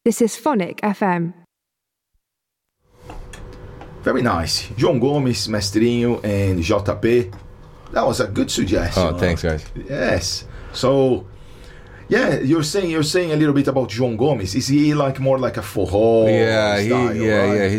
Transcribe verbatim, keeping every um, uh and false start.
This is Phonic F M. Very nice. João Gomes, Mestrinho, and J P. That was a good suggestion. Oh, thanks, guys. Yes. So, yeah, you're saying you're saying a little bit about João Gomes. Is he like more like a forró Yeah, he, style, yeah, right? yeah.